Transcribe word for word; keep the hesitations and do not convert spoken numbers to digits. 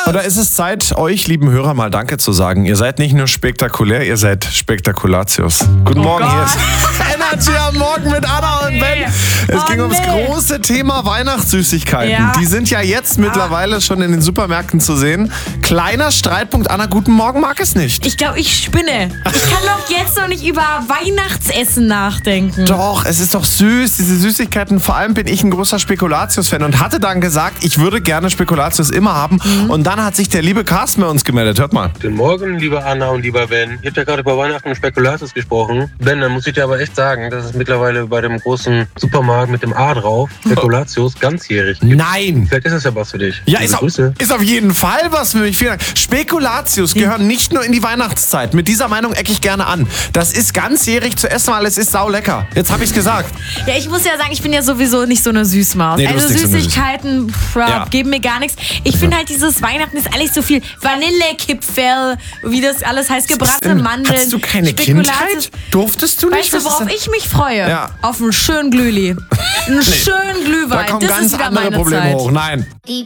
Oder ist es Zeit, euch, lieben Hörer, mal Danke zu sagen? Ihr seid nicht nur spektakulär, ihr seid Spektakulatius. Guten Oh Morgen, Gott. hier ist Energy am Morgen mit Anna und Ben. Es Oh ging ums nee. große Thema Weihnachtssüßigkeiten. Ja. Die sind ja jetzt mittlerweile schon in den Supermärkten zu sehen. Kleiner Streitpunkt, Anna, guten Morgen, mag es nicht. Ich glaube, ich spinne. Ich kann doch jetzt noch nicht über Weihnachtsessen nachdenken. Doch, es ist doch süß, diese Süßigkeiten. Vor allem bin ich ein großer Spekulatius-Fan und hatte dann gesagt, ich würde gerne Spekulatius immer haben. Mhm. Und dann hat sich der liebe Carsten bei uns gemeldet. Hört mal. Guten Morgen, lieber Anna und lieber Ben. Ihr habt ja gerade über Weihnachten und Spekulatius gesprochen. Ben, dann muss ich dir aber echt sagen, dass es mittlerweile bei dem großen Supermarkt mit dem A drauf, Spekulatius, ganzjährig gibt. Nein! Vielleicht ist das ja was für dich. Ja, Liebe ist auf, Grüße. ist auf jeden Fall was für mich. Vielen Dank. Spekulatius gehören nicht nur in die Weihnachtszeit. Mit dieser Meinung ecke ich gerne an. Das ist ganzjährig zu essen, weil es ist saulecker. Jetzt habe ich es gesagt. Ja, ich muss ja sagen, ich bin ja sowieso nicht so eine Süßmaus. Nee, du also bist nicht so eine Süßigkeiten pff, ja, Ja. geben mir gar nichts. Ich finde halt, dieses Weihnachten ist alles so viel Vanillekipferl, wie das alles heißt, gebrannte Denn, Mandeln. Hattest du keine Spekulatius. Kindheit? Durftest du nicht? Weißt du, Was ist worauf denn- ich mich freue? Ja. Auf einen schönen Glühli. Einen schönen Da Glühwein. kommen Das ganz ist wieder andere meine Probleme Zeit. hoch. Nein. Die